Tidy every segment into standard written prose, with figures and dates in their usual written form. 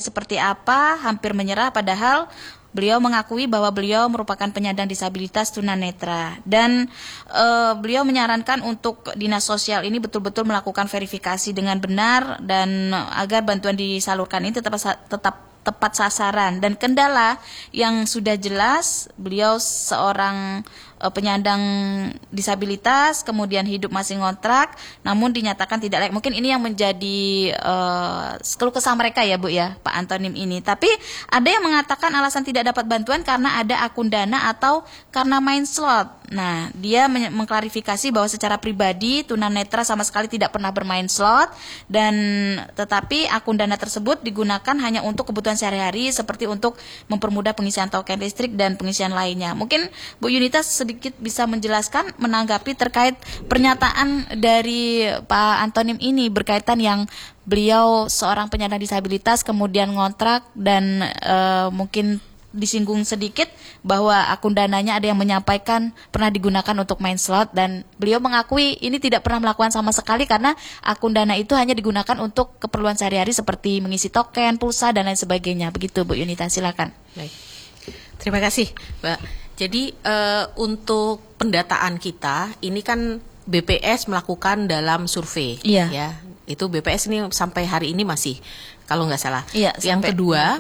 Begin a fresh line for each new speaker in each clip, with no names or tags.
seperti apa, hampir menyerah, padahal beliau mengakui bahwa beliau merupakan penyandang disabilitas tunanetra. Dan beliau menyarankan untuk dinas sosial ini betul-betul melakukan verifikasi dengan benar dan agar bantuan disalurkan ini tetap tepat sasaran. Dan kendala yang sudah jelas, beliau seorang penyandang disabilitas, kemudian hidup masih ngontrak, namun dinyatakan tidak layak. Mungkin ini yang menjadi keluh kesah mereka ya Bu ya, Pak Antonim ini. Tapi ada yang mengatakan alasan tidak dapat bantuan karena ada akun Dana atau karena main slot. Nah, dia mengklarifikasi bahwa secara pribadi tunanetra sama sekali tidak pernah bermain slot, dan tetapi akun Dana tersebut digunakan hanya untuk kebutuhan sehari-hari seperti untuk mempermudah pengisian token listrik dan pengisian lainnya. Mungkin Bu Yunita sedikit bisa menjelaskan menanggapi terkait pernyataan dari Pak Antonim ini berkaitan yang beliau seorang penyandang disabilitas kemudian ngontrak dan mungkin disinggung sedikit bahwa akun Dananya ada yang menyampaikan pernah digunakan untuk main slot, dan beliau mengakui ini tidak pernah melakukan sama sekali karena akun Dana itu hanya digunakan untuk keperluan sehari-hari seperti mengisi token, pulsa dan lain sebagainya. Begitu Bu Yunita, silakan.
Baik. Terima kasih, Mbak. Jadi untuk pendataan kita ini kan BPS melakukan dalam survei, ya. Itu BPS ini sampai hari ini masih, kalau nggak salah.
Iya,
yang kedua,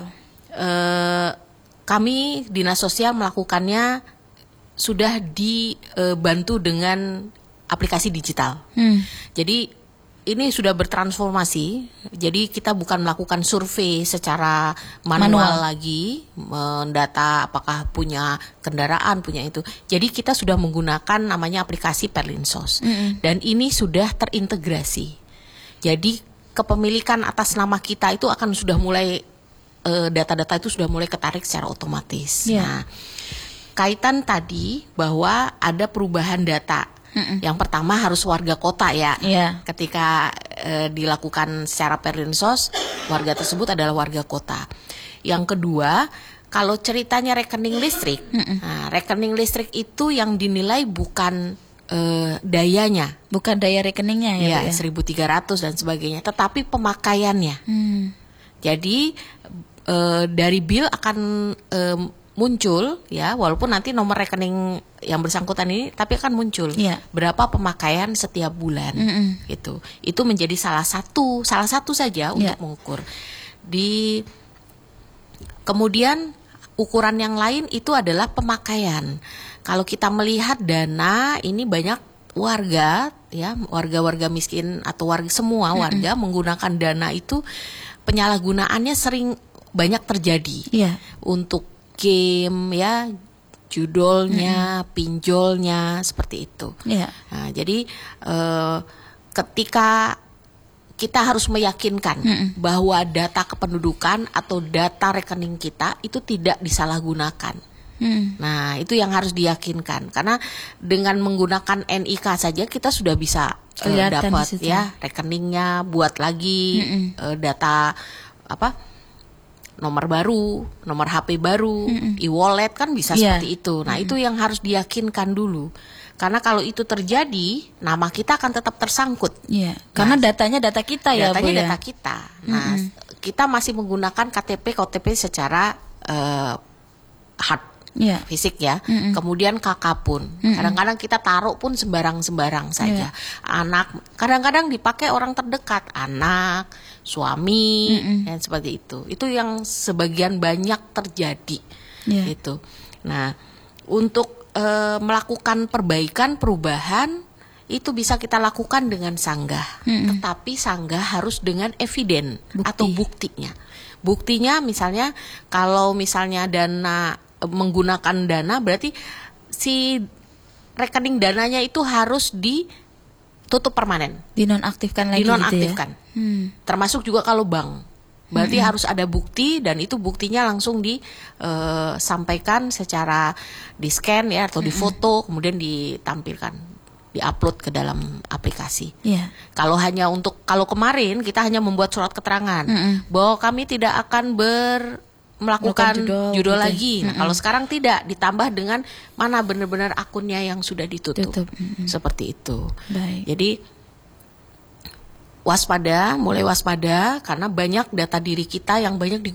kami Dinas Sosial melakukannya sudah dibantu dengan aplikasi digital. Jadi ini sudah bertransformasi. Jadi kita bukan melakukan survei secara manual lagi, mendata apakah punya kendaraan, punya itu. Jadi kita sudah menggunakan namanya aplikasi Perlinsos. Dan ini sudah terintegrasi. Jadi kepemilikan atas nama kita itu akan sudah mulai, data-data itu sudah mulai ketarik secara otomatis. Nah, kaitan tadi bahwa ada perubahan data. Yang pertama harus warga kota ya. Ketika dilakukan secara Perlinsos, warga tersebut adalah warga kota. Yang kedua, kalau ceritanya rekening listrik, nah, rekening listrik itu yang dinilai bukan dayanya,
bukan daya rekeningnya ya,
1.300 dan sebagainya, tetapi pemakaiannya. Jadi dari bill akan muncul ya, walaupun nanti nomor rekening yang bersangkutan ini tapi akan muncul berapa pemakaian setiap bulan. Gitu. Itu menjadi salah satu saja untuk mengukur. Kemudian ukuran yang lain itu adalah pemakaian. Kalau kita melihat Dana ini banyak warga ya, warga-warga miskin atau semua warga menggunakan Dana itu, penyalahgunaannya sering banyak terjadi. Untuk game ya, judulnya, pinjolnya, seperti itu. Nah, jadi ketika kita harus meyakinkan bahwa data kependudukan atau data rekening kita itu tidak disalahgunakan. Nah, itu yang harus diyakinkan, karena dengan menggunakan NIK saja kita sudah bisa dapat ya rekeningnya, buat lagi data nomor baru, nomor HP baru, e-wallet kan bisa seperti itu. Nah, itu yang harus diyakinkan dulu. Karena kalau itu terjadi, nama kita akan tetap tersangkut.
Karena datanya data kita ya, Bu ya.
Datanya data kita. Nah, kita masih menggunakan KTP secara hard, fisik ya. Kemudian KK pun. Kadang-kadang kita taruh pun sembarang-sembarang saja. Anak, kadang-kadang dipakai orang terdekat, anak, suami, dan seperti itu. Itu yang sebagian banyak terjadi. Gitu. Nah, untuk melakukan perubahan itu bisa kita lakukan dengan sanggah. Tetapi sanggah harus dengan eviden atau buktinya. Buktinya misalnya, kalau misalnya Dana menggunakan Dana, berarti si rekening Dananya itu harus ditutup permanen,
dinonaktifkan lagi.
Dinonaktifkan.
Gitu ya?
Termasuk juga kalau bank, berarti harus ada bukti, dan itu buktinya langsung disampaikan secara di scan ya, atau difoto, kemudian ditampilkan, diupload ke dalam aplikasi. Kalau kemarin kita hanya membuat surat keterangan bahwa kami tidak akan melakukan judul lagi. Nah, kalau sekarang tidak, ditambah dengan mana benar-benar akunnya yang sudah ditutup. Seperti itu. Jadi mulai waspada karena banyak data diri kita yang banyak